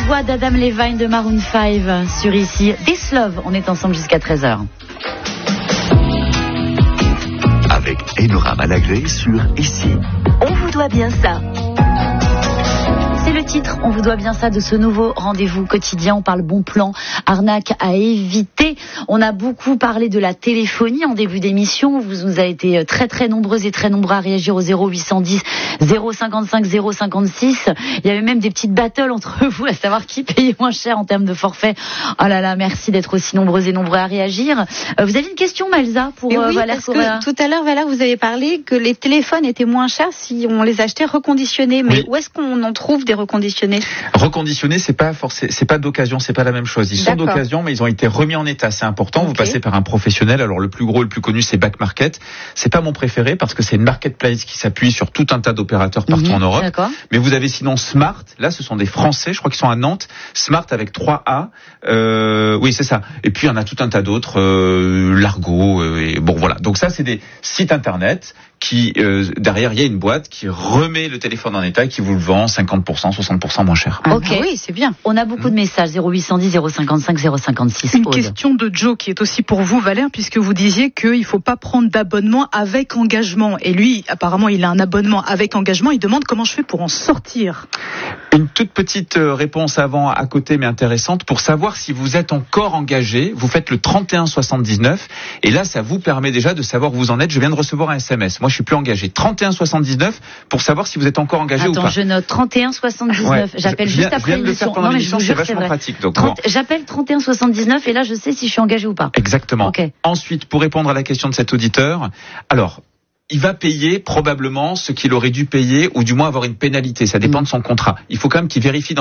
voix d'Adam Levine de Maroon 5 sur ici. This Love, on est ensemble jusqu'à 13h. Avec Enora Malagré sur Ici. On vous doit bien ça. C'est le titre, on vous doit bien ça de ce nouveau rendez-vous quotidien. On parle bon plan, arnaque à éviter. On a beaucoup parlé de la téléphonie en début d'émission. Vous nous avez été très très nombreuses et très nombreux à réagir au 0810 055 056. Il y avait même des petites battles entre vous à savoir qui payait moins cher en termes de forfait. Oh là là, merci d'être aussi nombreuses et nombreux à réagir. Vous avez une question, Malza, pour oui, Valère Correa? Tout à l'heure, Valère, vous avez parlé que les téléphones étaient moins chers si on les achetait reconditionnés. Mais où est-ce qu'on en trouve des reconditionnés? Reconditionnés, c'est pas d'occasion, c'est pas la même chose. Ils sont d'occasion, mais ils ont été remis en état. C'est important. Vous passez par un professionnel. Alors le plus gros et le plus connu, c'est Back Market. C'est pas mon préféré parce que c'est une marketplace qui s'appuie sur tout un tas d'opérateurs partout en Europe. D'accord. Mais vous avez sinon Smart. Là, ce sont des Français. Je crois qu'ils sont à Nantes. Smart avec 3A. Oui, c'est ça. Et puis il y en a tout un tas d'autres. Largo. Et bon, voilà. Donc ça, c'est des sites internet qui derrière il y a une boîte qui remet le téléphone en état et qui vous le vend 50%, 60% moins cher. Ok, oui, c'est bien. On a beaucoup de messages 0810 055 056. Une question de Joe qui est aussi pour vous, Valère, puisque vous disiez qu'il faut pas prendre d'abonnement avec engagement. Et lui, apparemment, il a un abonnement avec engagement. Il demande comment je fais pour en sortir. Une toute petite réponse avant à côté mais intéressante pour savoir si vous êtes encore engagé. Vous faites le 3179 et là ça vous permet déjà de savoir où vous en êtes. Je viens de recevoir un SMS. Moi je suis plus engagé. 3179 pour savoir si vous êtes encore engagé ou pas. Attends, je note 3179. Ouais. J'appelle juste après l'émission. Non mais c'est vachement pratique. Donc j'appelle 3179 et là je sais si je suis engagé ou pas. Exactement. Okay. Ensuite pour répondre à la question de cet auditeur, alors il va payer probablement ce qu'il aurait dû payer ou du moins avoir une pénalité. Ça dépend de son contrat. Il faut quand même qu'il vérifie dans